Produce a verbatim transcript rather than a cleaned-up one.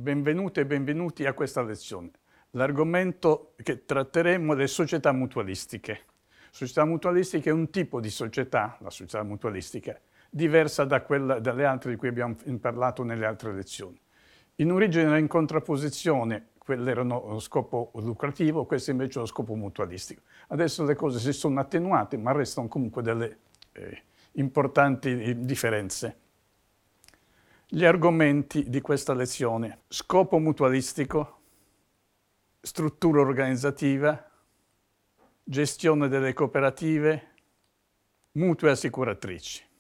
Benvenute e benvenuti a questa lezione. L'argomento che tratteremo è le società mutualistiche. Società mutualistiche è un tipo di società, la società mutualistica, diversa da quella, dalle altre di cui abbiamo parlato nelle altre lezioni. In origine era in contrapposizione, quelle erano lo scopo lucrativo, questo invece è lo scopo mutualistico. Adesso le cose si sono attenuate, ma restano comunque delle eh, importanti differenze. Gli argomenti di questa lezione: scopo mutualistico, struttura organizzativa, gestione delle cooperative, mutue assicuratrici.